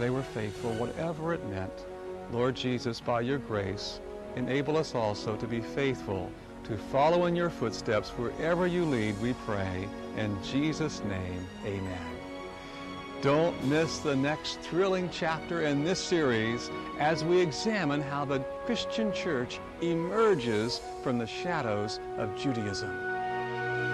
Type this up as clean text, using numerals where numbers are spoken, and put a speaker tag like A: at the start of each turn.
A: they were faithful, whatever it meant. Lord Jesus, by your grace, enable us also to be faithful, to follow in your footsteps wherever you lead, we pray. In Jesus' name, amen. Don't miss the next thrilling chapter in this series as we examine how the Christian church emerges from the shadows of Judaism.